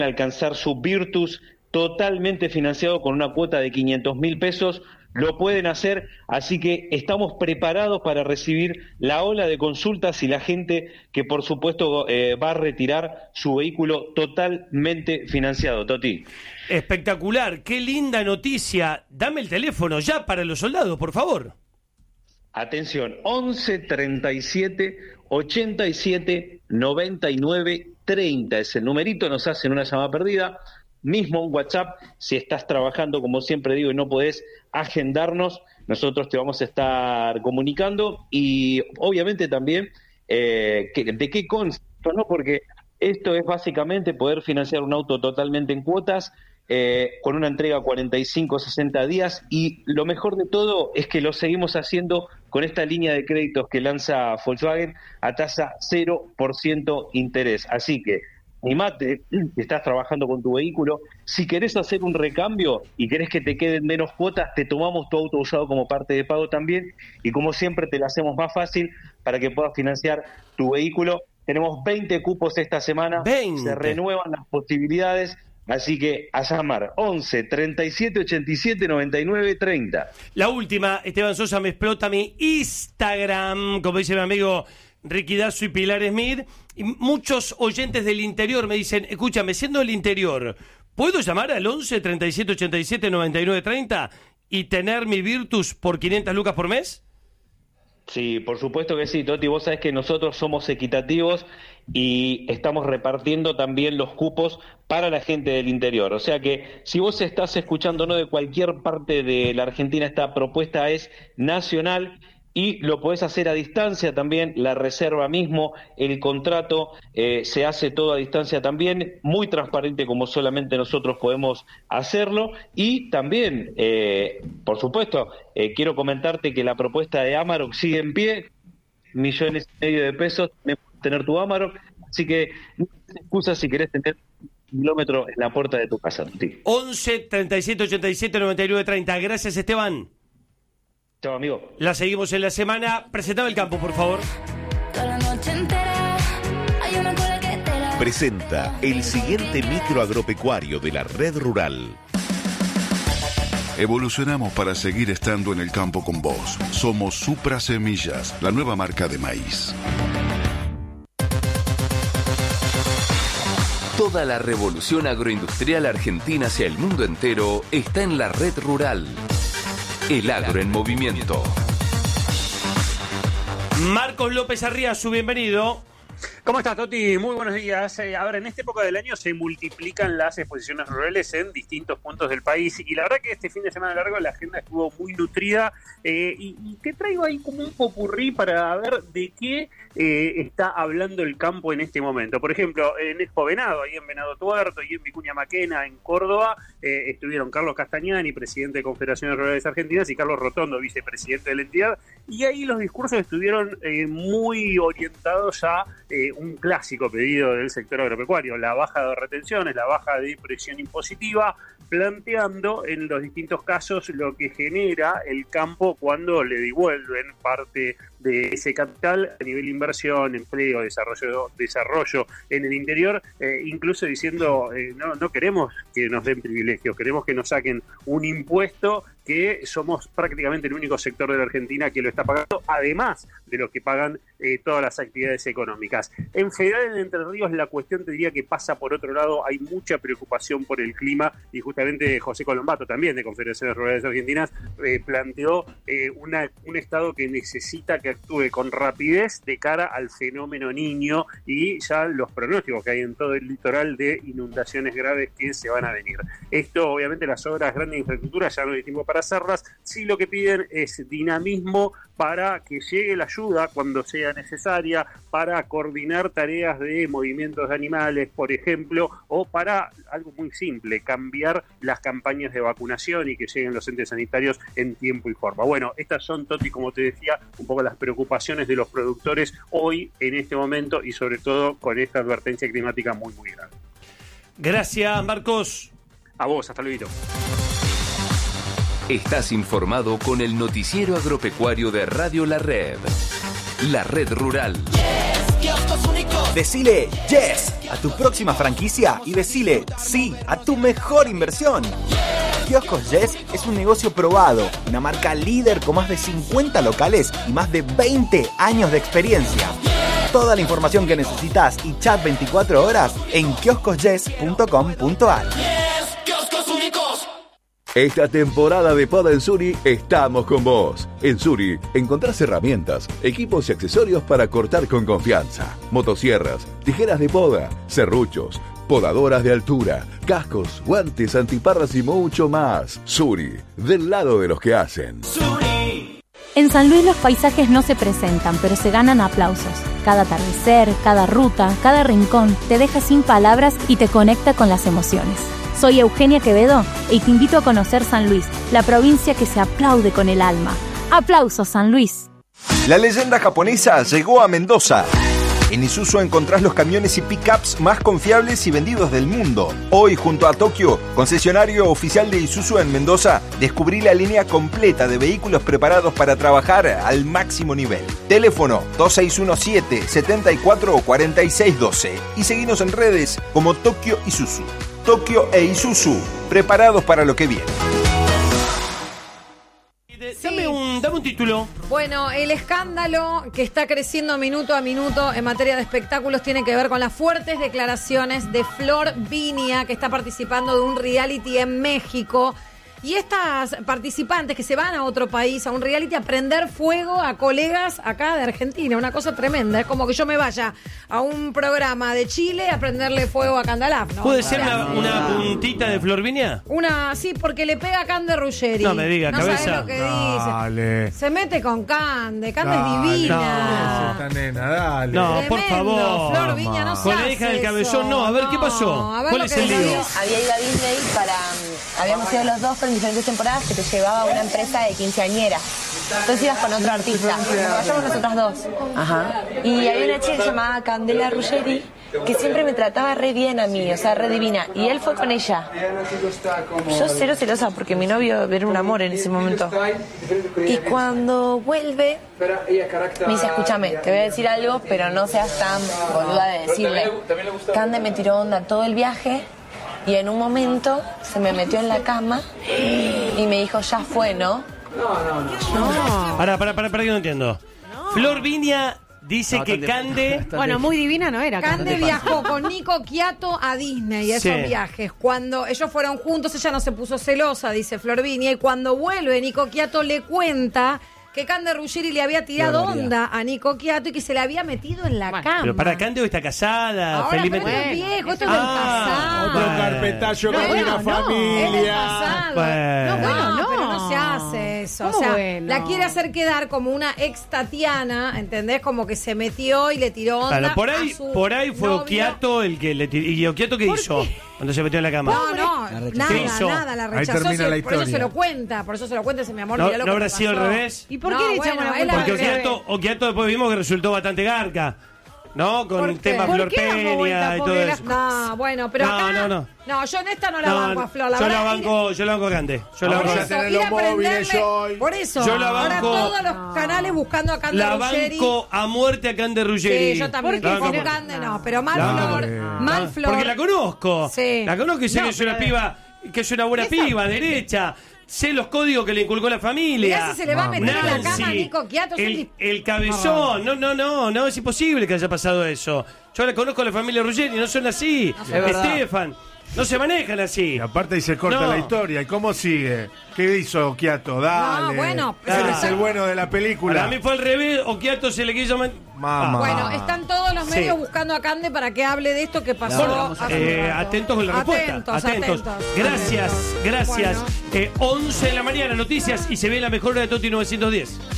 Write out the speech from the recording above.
alcanzar su Virtus totalmente financiado con una cuota de 500.000 pesos, lo pueden hacer, así que estamos preparados para recibir la ola de consultas y la gente que por supuesto va a retirar su vehículo totalmente financiado. Toti. Espectacular, qué linda noticia. Dame el teléfono ya para los soldados, por favor. Atención, 11 37 87 99 30 es el numerito, nos hacen una llamada perdida. Mismo un WhatsApp, si estás trabajando, como siempre digo, y no podés agendarnos, nosotros te vamos a estar comunicando y obviamente también de qué consta, ¿no? Porque esto es básicamente poder financiar un auto totalmente en cuotas, con una entrega a 45, 60 días, y lo mejor de todo es que lo seguimos haciendo con esta línea de créditos que lanza Volkswagen a tasa 0% interés. Así que animate, si estás trabajando con tu vehículo, si querés hacer un recambio y querés que te queden menos cuotas, te tomamos tu auto usado como parte de pago también, y como siempre te lo hacemos más fácil para que puedas financiar tu vehículo. Tenemos 20 cupos esta semana, 20. Se renuevan las posibilidades, así que a llamar 11 37 87 99 30. La última, Esteban Sosa, me explota mi Instagram, como dice mi amigo Ricky Dazo y Pilar Smith, y muchos oyentes del interior me dicen, escúchame, siendo del interior, ¿puedo llamar al 11 37 87 99 30 y tener mi Virtus por 500 lucas por mes? Sí, por supuesto que sí, Toti. Vos sabés que nosotros somos equitativos y estamos repartiendo también los cupos para la gente del interior. O sea que si vos estás escuchándonos de cualquier parte de la Argentina, esta propuesta es nacional y lo podés hacer a distancia también, la reserva mismo, el contrato se hace todo a distancia también, muy transparente como solamente nosotros podemos hacerlo. Y también, por supuesto, quiero comentarte que la propuesta de Amarok sigue en pie, 1,5 millones de pesos, tener tu Amarok, así que no tienes excusa si querés tener un kilómetro en la puerta de tu casa. Sí. 11 37 87 99 30. Gracias, Esteban. Chao, amigo. La seguimos en la semana. Presentame el campo, por favor. Toda la noche entera hay una cola que te la... Presenta el siguiente micro agropecuario de la Red Rural. Evolucionamos para seguir estando en el campo con vos. Somos Supra Semillas, la nueva marca de maíz. Toda la revolución agroindustrial argentina hacia el mundo entero está en la Red Rural. El agro en movimiento. Marcos López Arriazu, bienvenido. ¿Cómo estás, Toti? Muy buenos días. A ver, en esta época del año se multiplican las exposiciones rurales en distintos puntos del país y la verdad que este fin de semana largo la agenda estuvo muy nutrida y te traigo ahí como un popurrí para ver de qué está hablando el campo en este momento. Por ejemplo, en Expo Venado, ahí en Venado Tuerto y en Vicuña Maquena, en Córdoba, estuvieron Carlos Castañani, presidente de Confederaciones Rurales Argentinas, y Carlos Rotondo, vicepresidente de la entidad, y ahí los discursos estuvieron muy orientados a un clásico pedido del sector agropecuario, la baja de retenciones, la baja de presión impositiva, planteando en los distintos casos lo que genera el campo cuando le devuelven parte de ese capital a nivel inversión, empleo, desarrollo en el interior, incluso diciendo no queremos que nos den privilegios, queremos que nos saquen un impuesto que somos prácticamente el único sector de la Argentina que lo está pagando, además de lo que pagan todas las actividades económicas. En Federal, en Entre Ríos, la cuestión te diría que pasa por otro lado, hay mucha preocupación por el clima y justamente José Colombato, también de Confederaciones Rurales Argentinas, planteó un estado que necesita que actúe con rapidez de cara al fenómeno Niño y ya los pronósticos que hay en todo el litoral de inundaciones graves que se van a venir. Esto, obviamente, las obras grandes de infraestructura ya no hay tiempo para hacerlas, sí lo que piden es dinamismo para que llegue la ayuda cuando sea necesaria, para coordinar tareas de movimientos de animales, por ejemplo, o para algo muy simple, cambiar las campañas de vacunación y que lleguen los entes sanitarios en tiempo y forma. Bueno, estas son, Toti, como te decía, un poco las preocupaciones de los productores hoy, en este momento, y sobre todo con esta advertencia climática muy, muy grave. Gracias, Marcos. A vos, hasta luego. Estás informado con el noticiero agropecuario de Radio La Red. La Red Rural. Decile yes. a tu próxima franquicia y decile sí a tu mejor inversión. Kioscos Yes es un negocio probado, una marca líder con más de 50 locales y más de 20 años de experiencia. Toda la información que necesitas y chat 24 horas en kioscosyes.com.ar. Esta temporada de Poda en Suri estamos con vos. En Suri encontrás herramientas, equipos y accesorios para cortar con confianza. Motosierras, tijeras de poda, serruchos, podadoras de altura, cascos, guantes, antiparras y mucho más. Suri, del lado de los que hacen. En San Luis los paisajes no se presentan, pero se ganan aplausos. Cada atardecer, cada ruta, cada rincón te deja sin palabras y te conecta con las emociones. Soy Eugenia Quevedo y te invito a conocer San Luis, la provincia que se aplaude con el alma. ¡Aplausos, San Luis! La leyenda japonesa llegó a Mendoza. En Isuzu encontrás los camiones y pickups más confiables y vendidos del mundo. Hoy, junto a Tokio, concesionario oficial de Isuzu en Mendoza, descubrí la línea completa de vehículos preparados para trabajar al máximo nivel. Teléfono 2617-744612 y seguinos en redes como Tokio Isuzu. Tokio e Isuzu, preparados para lo que viene. Dame un título. Bueno, el escándalo que está creciendo minuto a minuto en materia de espectáculos tiene que ver con las fuertes declaraciones de Flor Viña, que está participando de un reality en México. Y estas participantes que se van a otro país, a un reality, a prender fuego a colegas acá de Argentina. Una cosa tremenda. Es como que yo me vaya a un programa de Chile a prenderle fuego a Candalaf, ¿no? ¿Puede ser una puntita de Flor Viña? Sí, porque le pega a Cande Ruggeri. No me diga, cabeza. No sabés lo que Dale. dice. Se mete con Cande. Cande es divina. Esta nena, dale. No, Tremendo. por favor. Flor Viña no se Con la hace hija del eso. cabezón, no. A ver, ¿qué pasó? A ver ¿Cuál lo es que el lío? Había ido a Disney habíamos ido los dos con diferentes temporadas que te llevaba a una empresa de quinceañera. Entonces ibas con otro artista. Nos vayamos nosotras dos. Ajá. Y había una chica llamada Candela Ruggeri que siempre me trataba re bien a mí, o sea, re divina. Y él fue con ella. Yo cero celosa porque mi novio era un amor en ese momento. Y cuando vuelve, me dice, escúchame, te voy a decir algo, pero no seas tan boluda de decirle. Cande me tiró onda todo el viaje. Y en un momento se me metió en la cama y me dijo, ya fue, ¿no? No. Para que no entiendo. Flor Viña dice que Cande... Bueno, muy divina no era. Cande viajó con Nico Quiato a Disney, esos viajes. Cuando ellos fueron juntos, ella no se puso celosa, dice Flor Viña, y cuando vuelve, Nico Quiato le cuenta que Cande Ruggeri le había tirado onda a Nico Quiato y que se le había metido en la cama. Pero para Cande está casada, ahora, felizmente. Esto es viejo, esto es del pasado. Otro carpetazo con una familia. Es del pasado. Pero no se hace eso. O sea, la quiere hacer quedar como una ex Tatiana, ¿entendés? Como que se metió y le tiró onda. Claro, por ahí fue novio. Oquiato el que le tiró. ¿Y Oquiato qué hizo cuando se metió en la cama? No, nada, la rechazó. Por eso se lo cuenta, dice, mi amor, mirá lo que habrá me sido al pasó. revés? ¿Y por qué le echamos la culpa? Porque Oquiato después vimos que resultó bastante garca, ¿no? Con el tema Flor Peña y todo eso. No, bueno, pero acá... No, yo en esta no la banco a Flor. Yo la banco a Cande. Yo la banco a Cande. Por eso, yo la banco, ahora todos los canales buscando a Cande Ruggeri. La banco a muerte a Cande Ruggeri. Sí, yo también. Con Cande no, pero mal Flor. Porque la conozco. Sí. La conozco y sé que es una piba, que es una buena piba, derecha. Sé los códigos que le inculcó la familia. Mirá si se le va a meter en la cama a Nico Quiato. El cabezón. No, es imposible que haya pasado eso. Yo la conozco a la familia Ruggeri, no son así. Estefan. No se manejan así. Y aparte ahí se corta la historia. ¿Y cómo sigue? ¿Qué hizo Oquiato? Dale. No, bueno. Él es el bueno de la película. Para mí fue al revés. Oquiato se le quiso... Bueno, están todos los medios buscando a Cande para que hable de esto que pasó. Atentos con la respuesta. Atentos. Gracias. Bueno. 11 de la mañana, noticias y se ve la mejor hora de Toti 910.